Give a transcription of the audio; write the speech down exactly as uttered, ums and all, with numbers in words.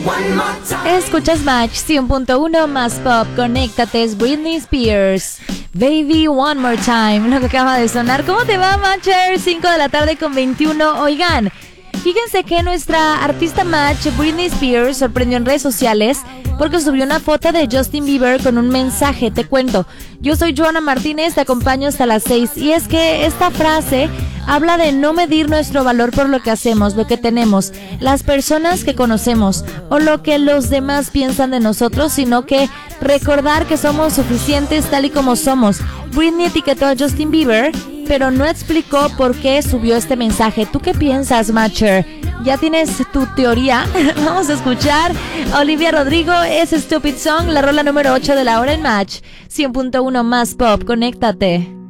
Escuchas Match cien punto uno más pop. Conéctate, es Britney Spears. Baby One More Time, lo que acaba de sonar. ¿Cómo te va, Matcher? cinco de la tarde con veintiuno. Oigan, fíjense que nuestra artista Match, Britney Spears, sorprendió en redes sociales porque subió una foto de Justin Bieber con un mensaje. Te cuento, yo soy Joana Martínez, te acompaño hasta las seis. Y es que esta frase habla de no medir nuestro valor por lo que hacemos, lo que tenemos, las personas que conocemos o lo que los demás piensan de nosotros, sino que recordar que somos suficientes tal y como somos. Britney etiquetó a Justin Bieber, pero no explicó por qué subió este mensaje. ¿Tú qué piensas, Matcher? ¿Ya tienes tu teoría? Vamos a escuchar Olivia Rodrigo, es Stupid Song, la rola número ocho de la hora en Match cien punto uno más pop. Conéctate.